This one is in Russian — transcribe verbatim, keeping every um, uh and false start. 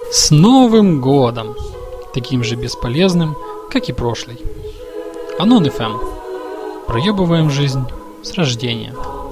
С Новым годом! Таким же бесполезным, как и прошлый. Анон эф эм. Проебываем жизнь с рождения.